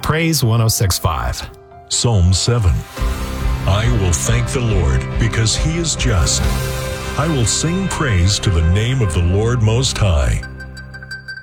Praise 106.5. Psalm 7. I will thank the Lord because he is just. I will sing praise to the name of the Lord Most High.